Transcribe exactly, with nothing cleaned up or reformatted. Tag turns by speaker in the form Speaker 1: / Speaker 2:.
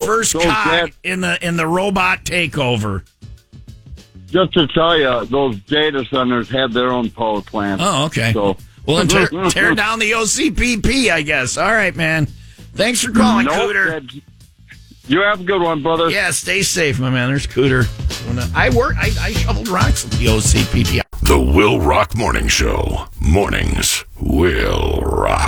Speaker 1: first
Speaker 2: those
Speaker 1: cog
Speaker 2: data,
Speaker 1: in the in the robot takeover.
Speaker 2: just to tell you, those data centers have their own power plant.
Speaker 1: Oh, okay.
Speaker 2: So,
Speaker 1: well, then tear, tear down the O C P P, I guess. All right, man. Thanks for calling,
Speaker 2: nope,
Speaker 1: Cooter.
Speaker 2: that, you have a good one, brother.
Speaker 1: Yeah, stay safe, my man. There's Cooter. When, uh, I work. I, I shoveled rocks at the O C P P.
Speaker 3: The Will Rock Morning Show. Mornings will rock.